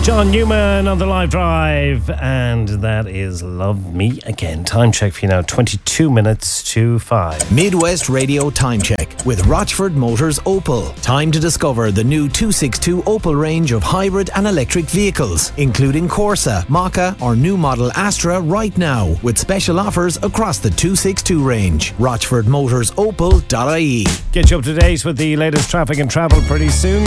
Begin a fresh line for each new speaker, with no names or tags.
John Newman on the live drive, and that is Love Me Again. Time check for you now, 22 minutes to 5.
Midwest Radio Time Check with Rochford Motors Opel. Time to discover the new 262 Opel range of hybrid and electric vehicles, including Corsa, Mokka or new model Astra right now, with special offers across the 262 range. RochfordMotorsOpel.ie.
Get you up to date with the latest traffic and travel pretty soon.